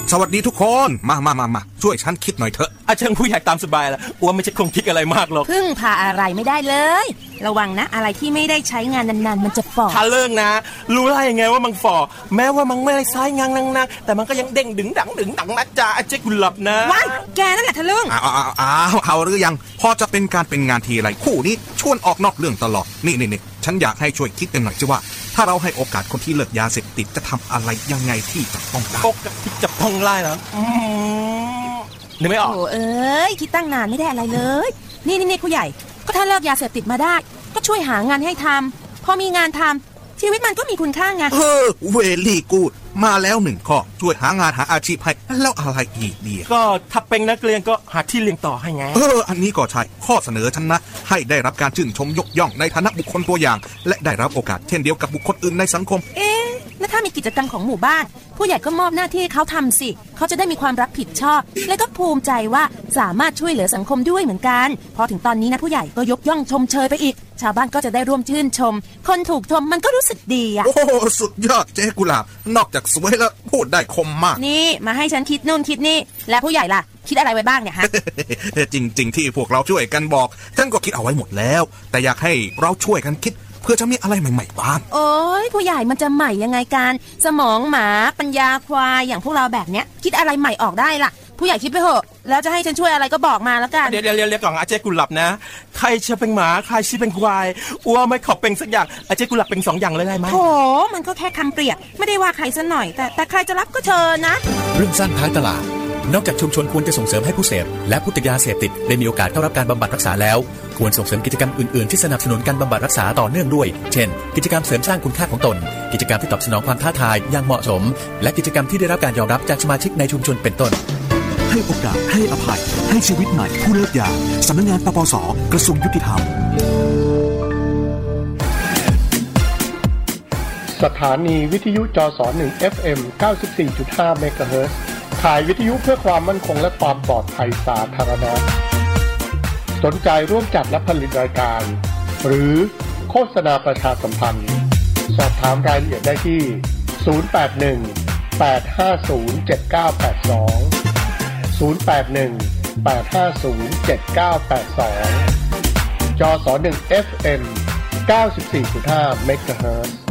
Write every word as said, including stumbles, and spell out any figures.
สวัสดีทุกคนมามามามาช่วยฉันคิดหน่อยเถอะอาจารย์ผู้ใหญ่ตามสบายละอ้วนไม่ใช่คงคิดอะไรมากหรอกพึ่งพาอะไรไม่ได้เลยระวังนะอะไรที่ไม่ได้ใช้งานนานๆมันจะฝ่อถ้าเลิกนะรู้ได้ยังไงว่ามันฝ่อแม้ว่ามันไม่ได้ใช้งานนานๆแต่มันก็ยังเด้งดึงดังดึงดังนะจ๊ะอาจารย์กุหลาบนะว้ายแกนั่นแหละทะลึ่งอ้าวอ้าวอ้าวเอาหรือยังพอจะเป็นการเป็นงานทีไรคู่นี้ชวนออกนอกเรื่องตลอดนี่นี่นี่ฉันอยากให้ช่วยคิดกันหน่อยสิว่าถ้าเราให้โอกาสคนที่เลิกยาเสพติดจะทำอะไรยังไงที่จะต้องได้โอกาสที่จะต้องไล่นะนึกไม่ออกโอ้เอ้ยคิดตั้งนานไม่ได้อะไรเลยนี่นี่นี่ผู้ใหญ่ก็ถ้าเลิกยาเสพติดมาได้ก็ช่วยหางานให้ทำพอมีงานทำชีวิตมันก็มีคุณค่าไงเออเวลี่กูดมาแล้วหนึ่งข้อช่วยหางานหาอาชีพให้แล้วอะไรอีกดีก็ถ้าเป็นนักเรียนก็หาที่เรียนต่อให้ไงเอออันนี้ก็ใช่ข้อเสนอฉันนะให้ได้รับการชื่นชมยกย่องในฐานะบุคคลตัวอย่างและได้รับโอกาสเช่นเดียวกับบุคคลอื่นในสังคมเอ๊ะแล้วถ้ามีกิจกรรมของหมู่บ้านผู้ใหญ่ก็มอบหน้าที่เขาทำสิเขาจะได้มีความรับผิดชอบและก็ภูมิใจว่าสามารถช่วยเหลือสังคมด้วยเหมือนกันพอถึงตอนนี้นะผู้ใหญ่ก็ยกย่องชมเชยไปอีกชาวบ้านก็จะได้ร่วมชื่นชมคนถูกชมมันก็รู้สึกดีอ่ะโอ้สุดยอดเจ๊กุหลาบนอกจากสวยแล้วพูดได้คมมากนี่มาให้ฉันคิดนู่นคิดนี่แล้วผู้ใหญ่ล่ะคิดอะไรไว้บ้างเนี่ยฮะจริงๆที่พวกเราช่วยกันบอกท่านก็คิดเอาไว้หมดแล้วแต่อยากให้เราช่วยกันคิดเพื่อจะมีอะไรใหม่ๆบ้างโอ้ยผู้ใหญ่มันจะใหม่ยังไงกันสมองหมาปัญญาควายอย่างพวกเราแบบเนี้ยคิดอะไรใหม่ออกได้ล่ะผู้ใหญ่คิดไปเถอะแล้วจะให้ฉันช่วยอะไรก็บอกมาแล้วกันเดี๋ยวเดี๋ยวเดี๋ยวก่อนอาเจ๊กุหลาบนะใครจะเป็นหมาใครจะเป็นควายอ้วไม่ขอเป็นสักอย่างอาเจ๊กุหลาบเป็นสองอย่างเลยได้ไหมโถมันก็แค่คำเปรียบไม่ได้ว่าใครซะหน่อยแต่แต่ใครจะรับก็เชิญนะเรื่องสั้นท้ายตลาดนอกจากชุมชนควรจะส่งเสริมให้ผู้เสพและผู้ติดยาเสพติดได้มีโอกาสเข้ารับการบำบัดรักษาแล้วควรส่งเสริมกิจกรรมอื่นๆที่สนับสนุนการบำบัดรักษาต่อเนื่องด้วยเช่นกิจกรรมเสริมสร้างคุณค่าของตนกิจกรรมที่ตอบสนองความท้าทายอย่างเหมาะสมและกิจกรรมที่ได้รับการยอมรับจากสมาชิกในชุมชนเป็นต้นให้โอกาสให้อภัยให้ชีวิตใหม่ผู้เลิกยาสำนักงานปปส.กระทรวงยุติธรรมสถานีวิทยุจสหนึ่ง เอฟ เอ็ม เก้าสิบสี่จุดห้า เมกะเฮิรตซ์ถ่ายวิทยุเพื่อความมั่นคงและความปลอดภัยสาธารณะสนใจร่วมจัดและผลิตรายการหรือโฆษณาประชาสัมพันธ์สอบถามรายละเอียดได้ที่ศูนย์ แปด หนึ่ง แปด ห้า ศูนย์ เจ็ด เก้า แปด สองศูนย์ แปด หนึ่ง แปด ห้า ศูนย์ เจ็ด เก้า แปด สองจสหนึ่ง เอฟ เอ็ม เก้าสิบสี่จุดห้า เมกะเฮิรตซ์